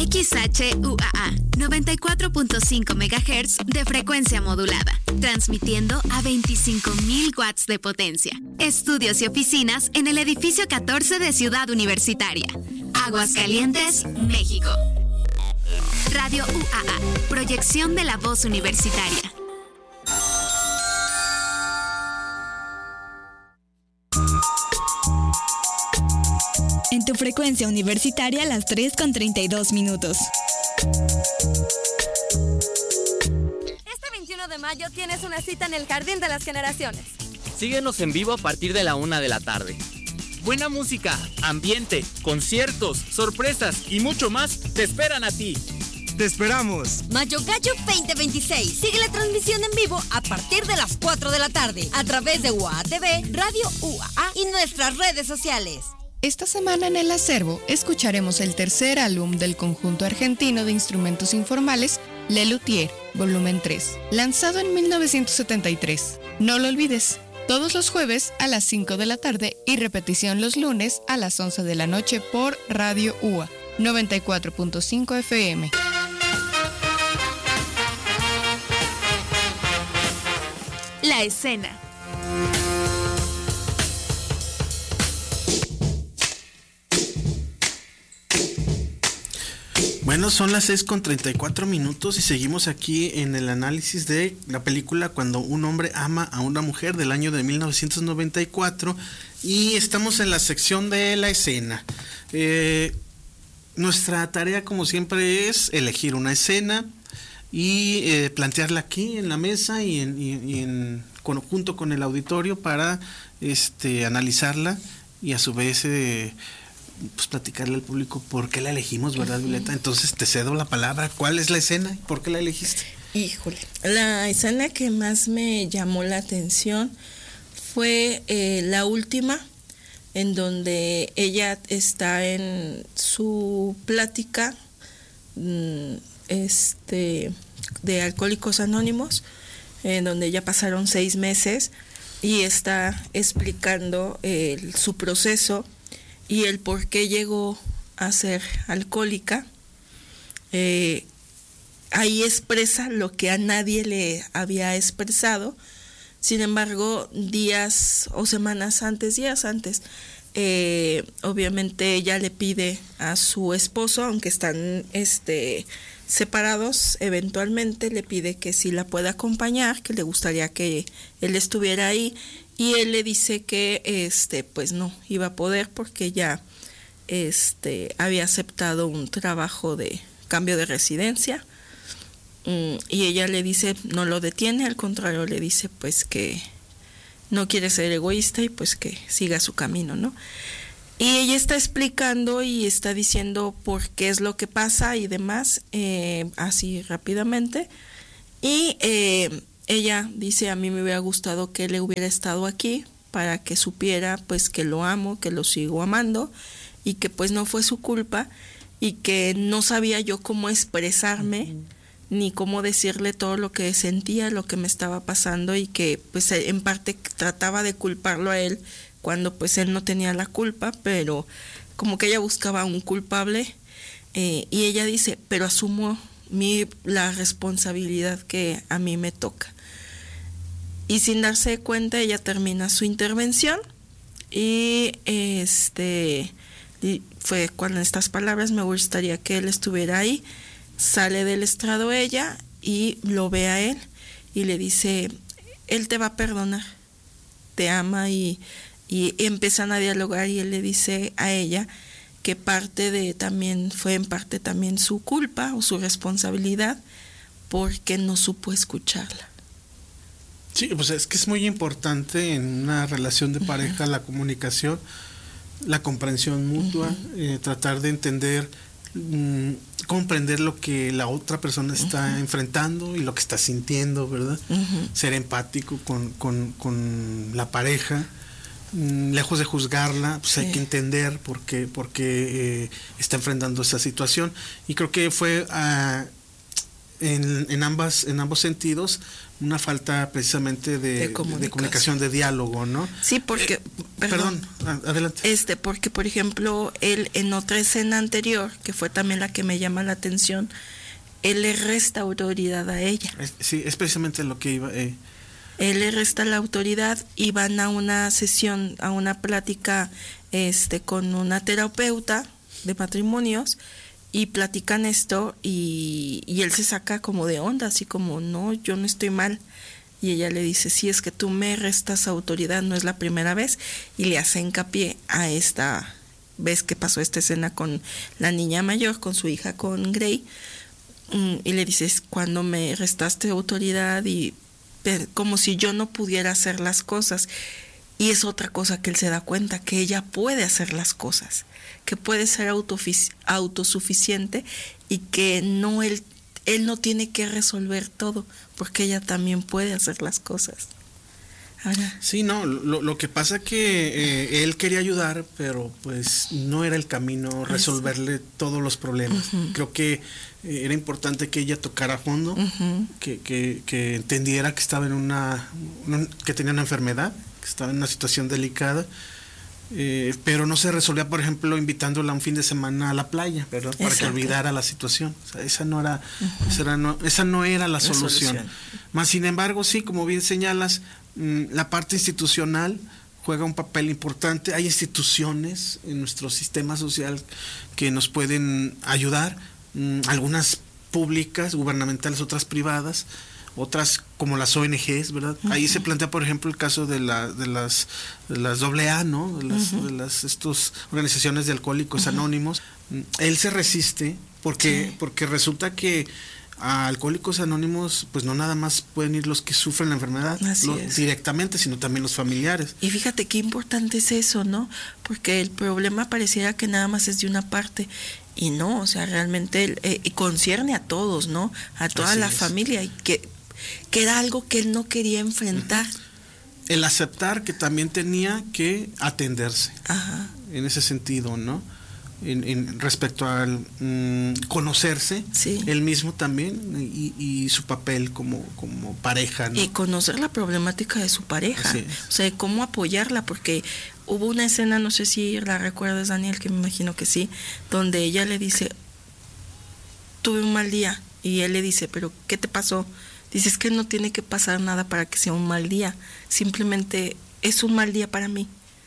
XHUAA 94.5 MHz de frecuencia modulada, transmitiendo a 25.000 watts de potencia. Estudios y oficinas en el edificio 14 de Ciudad Universitaria, Aguascalientes, México. Radio UAA, proyección de la voz universitaria. En tu frecuencia universitaria, las 3:32. Este 21 de mayo tienes una cita en el Jardín de las Generaciones. Síguenos en vivo a partir de la 1 de la tarde. Buena música, ambiente, conciertos, sorpresas y mucho más te esperan a ti. ¡Te esperamos! Mayo Gallo 2026. Sigue la transmisión en vivo a partir de las 4 de la tarde a través de UAA TV, Radio UAA y nuestras redes sociales. Esta semana en El Acervo escucharemos el tercer álbum del conjunto argentino de instrumentos informales Le Luthier, volumen 3, lanzado en 1973. No lo olvides, todos los jueves a las 5 de la tarde y repetición los lunes a las 11 de la noche por Radio UA 94.5 FM. La escena. Bueno, son las 6:34 y seguimos aquí en el análisis de la película Cuando un hombre ama a una mujer del año de 1994 y estamos en la sección de la escena. Nuestra tarea, como siempre, es elegir una escena y plantearla aquí en la mesa y junto con el auditorio para analizarla y a su vez pues platicarle al público por qué la elegimos, ¿verdad, Violeta? Entonces te cedo la palabra. ¿Cuál es la escena y por qué la elegiste? Híjole, la escena que más me llamó la atención fue la última, en donde ella está en su plática de Alcohólicos Anónimos, en donde ya pasaron 6 meses y está explicando su proceso y el por qué llegó a ser alcohólica. Ahí expresa lo que a nadie le había expresado. Sin embargo, días antes, obviamente ella le pide a su esposo, aunque están separados, eventualmente le pide que si la puede acompañar, que le gustaría que él estuviera ahí, y él le dice que pues no iba a poder porque ya había aceptado un trabajo de cambio de residencia, y ella le dice, no lo detiene, al contrario le dice pues que no quiere ser egoísta y pues que siga su camino, ¿no? Y ella está explicando y está diciendo por qué es lo que pasa y demás, así rápidamente. Y ella dice, a mí me hubiera gustado que él hubiera estado aquí para que supiera pues que lo amo, que lo sigo amando y que pues no fue su culpa y que no sabía yo cómo expresarme ni cómo decirle todo lo que sentía, lo que me estaba pasando, y que pues en parte trataba de culparlo a él cuando pues él no tenía la culpa, pero como que ella buscaba un culpable, y ella dice, pero asumo la responsabilidad que a mí me toca. Y sin darse cuenta ella termina su intervención y fue con estas palabras, me gustaría que él estuviera ahí. Sale del estrado ella y lo ve a él y le dice, él te va a perdonar, te ama, y empiezan a dialogar, y él le dice a ella que fue en parte también su culpa o su responsabilidad porque no supo escucharla. Sí, pues es que es muy importante en una relación de pareja la comunicación, la comprensión mutua, tratar de entender, comprender lo que la otra persona está enfrentando y lo que está sintiendo, ¿verdad? Ser empático con la pareja, lejos de juzgarla, pues hay que entender por qué está enfrentando esa situación, y creo que fue en ambos sentidos una falta precisamente de comunicación, de diálogo, ¿no? Sí, porque Perdón, adelante. Porque, por ejemplo, él en otra escena anterior, que fue también la que me llama la atención, él le resta autoridad a ella. Sí, es precisamente lo que iba. Él le resta la autoridad y van a una sesión, a una plática con una terapeuta de matrimonios y platican esto y él se saca como de onda, así como, no, yo no estoy mal. Y ella le dice, sí, es que tú me restas autoridad, no es la primera vez, y le hace hincapié a esta vez que pasó esta escena con la niña mayor, con su hija, con Grey, y le dices, cuando me restaste autoridad y como si yo no pudiera hacer las cosas. Y es otra cosa que él se da cuenta, que ella puede hacer las cosas, que puede ser autosuficiente y que no él no tiene que resolver todo, porque ella también puede hacer las cosas. Ahora. Sí, no, lo que pasa que él quería ayudar, pero pues no era el camino resolverle todos los problemas. Creo que era importante que ella tocara a fondo, que entendiera que estaba que tenía una enfermedad, que estaba en una situación delicada, pero no se resolvía, por ejemplo, invitándola un fin de semana a la playa, ¿verdad? Para que olvidara la situación. O sea, esa no era la solución. Más sin embargo, sí, como bien señalas, la parte institucional juega un papel importante. Hay instituciones en nuestro sistema social que nos pueden ayudar, algunas públicas, gubernamentales, otras privadas, otras como las ONGs, ¿verdad? Ahí se plantea, por ejemplo, el caso de las AA, ¿no? De las organizaciones de alcohólicos anónimos. Él se resiste porque resulta que a Alcohólicos Anónimos pues no nada más pueden ir los que sufren la enfermedad directamente, sino también los familiares. Y fíjate qué importante es eso, ¿no? Porque el problema pareciera que nada más es de una parte y no, o sea, realmente concierne a todos, ¿no? A toda la familia, y que era algo que él no quería enfrentar. El aceptar que también tenía que atenderse. En ese sentido, ¿no? En respecto al conocerse, él mismo también y su papel como pareja, ¿no? Y conocer la problemática de su pareja, o sea, cómo apoyarla, porque hubo una escena, no sé si la recuerdas, Daniel, que me imagino que sí, donde ella le dice, tuve un mal día, y él le dice, pero ¿qué te pasó? Dice, es que no tiene que pasar nada para que sea un mal día, simplemente es un mal día para mí.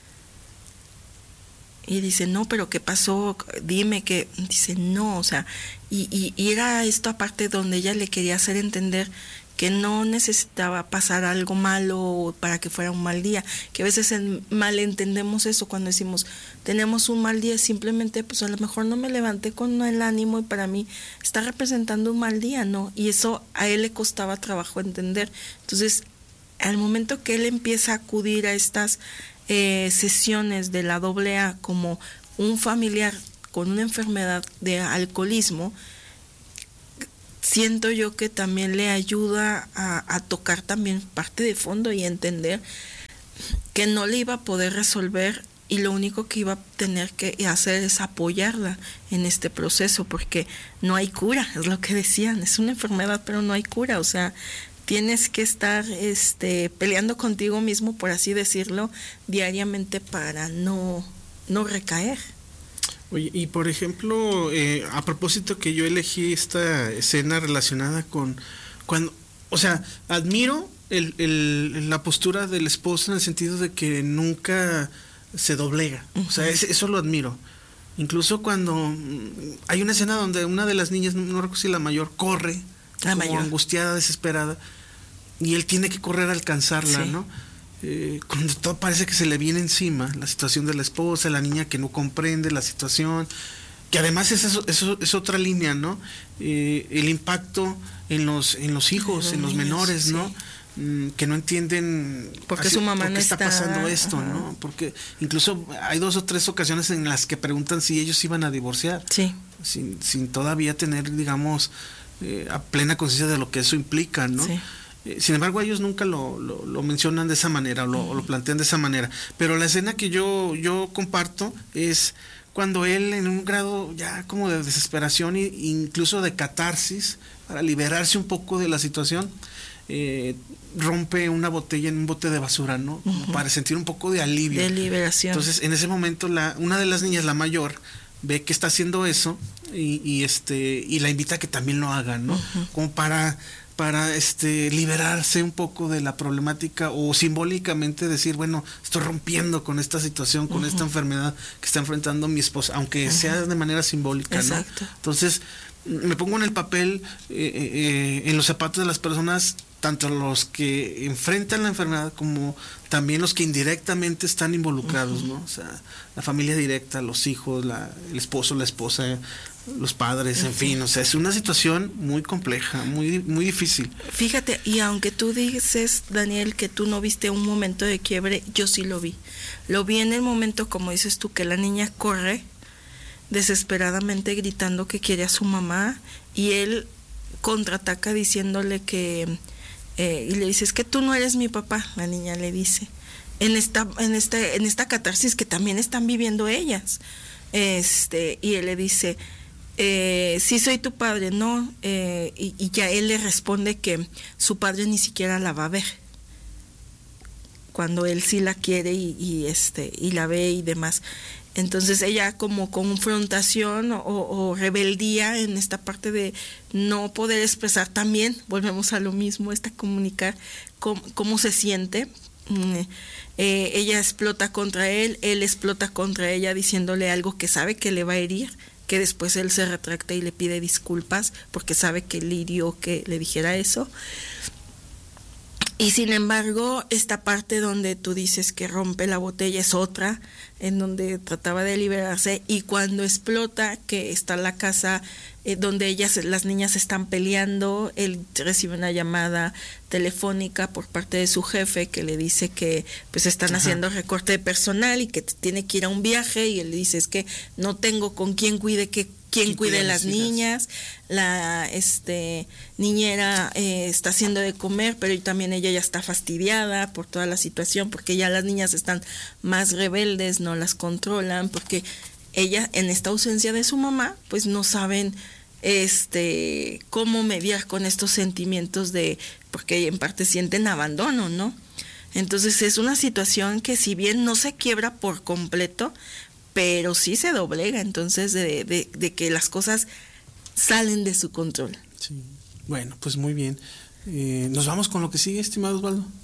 Y dice, no, pero ¿qué pasó? Dime que... Dice, no, o sea, y era esto aparte donde ella le quería hacer entender que no necesitaba pasar algo malo para que fuera un mal día, que a veces malentendemos eso cuando decimos, tenemos un mal día, simplemente pues a lo mejor no me levanté con el ánimo y para mí está representando un mal día, ¿no? Y eso a él le costaba trabajo entender. Entonces, al momento que él empieza a acudir a estas sesiones de la AA como un familiar con una enfermedad de alcoholismo, siento yo que también le ayuda a tocar también parte de fondo y entender que no le iba a poder resolver y lo único que iba a tener que hacer es apoyarla en este proceso, porque no hay cura, es lo que decían, es una enfermedad pero no hay cura, o sea, tienes que estar peleando contigo mismo, por así decirlo, diariamente para no recaer. Oye, y por ejemplo, a propósito que yo elegí esta escena relacionada con cuando, o sea, admiro la postura del esposo en el sentido de que nunca se doblega, o sea, eso lo admiro. Incluso cuando hay una escena donde una de las niñas, no recuerdo si la mayor, corre, como angustiada, desesperada, y él tiene que correr a alcanzarla, ¿no? Cuando todo parece que se le viene encima, la situación de la esposa, la niña que no comprende la situación, que además eso es otra línea, ¿no? El impacto en los hijos, en los menores, ¿no? Que no entienden porque su mamá no está pasando esto, ¿no? Porque incluso hay 2 o 3 ocasiones en las que preguntan si ellos iban a divorciar, sin todavía tener, digamos, a plena conciencia de lo que eso implica, ¿no? Sin embargo, ellos nunca lo mencionan de esa manera, o lo plantean de esa manera. Pero la escena que yo comparto es cuando él, en un grado ya como de desesperación e incluso de catarsis, para liberarse un poco de la situación, rompe una botella en un bote de basura, ¿no? Como para sentir un poco de alivio. De liberación. Entonces, en ese momento, una de las niñas, la mayor, ve que está haciendo eso y la invita a que también lo haga, ¿no? Como para liberarse un poco de la problemática, o simbólicamente decir, bueno, estoy rompiendo con esta situación, con esta enfermedad que está enfrentando mi esposa, aunque sea de manera simbólica, ¿no? Exacto. Entonces, me pongo en el papel, en los zapatos de las personas, tanto los que enfrentan la enfermedad como también los que indirectamente están involucrados, ¿no? O sea, la familia directa, los hijos, el esposo, la esposa, los padres, en fin, o sea, es una situación muy compleja, muy, muy difícil. Fíjate, y aunque tú dices, Daniel, que tú no viste un momento de quiebre, yo sí lo vi. Lo vi en el momento, como dices tú, que la niña corre desesperadamente gritando que quiere a su mamá, y él contraataca diciéndole que y le dice, es que tú no eres mi papá, la niña le dice, en esta catarsis que también están viviendo ellas, y él le dice, sí soy tu padre, ¿no? Y ya él le responde que su padre ni siquiera la va a ver, cuando él sí la quiere y la ve y demás. Entonces ella, como confrontación o rebeldía en esta parte de no poder expresar, también volvemos a lo mismo, comunicar cómo se siente. Ella explota contra él explota contra ella diciéndole algo que sabe que le va a herir, que después él se retracta y le pide disculpas porque sabe que le hirió que le dijera eso. Y sin embargo, esta parte donde tú dices que rompe la botella es otra, en donde trataba de liberarse, y cuando explota, que está la casa donde las niñas están peleando, él recibe una llamada telefónica por parte de su jefe que le dice que pues están haciendo recorte de personal y que tiene que ir a un viaje, y él le dice, es que no tengo con quién cuide quién cuide las niñas, la niñera está haciendo de comer, pero también ella ya está fastidiada por toda la situación, porque ya las niñas están más rebeldes, no las controlan, porque ella, en esta ausencia de su mamá, pues no saben cómo mediar con estos sentimientos porque en parte sienten abandono, ¿no? Entonces es una situación que, si bien no se quiebra por completo, pero sí se doblega, entonces de que las cosas salen de su control. Sí. Bueno, pues muy bien. Nos vamos con lo que sigue, estimado Osvaldo.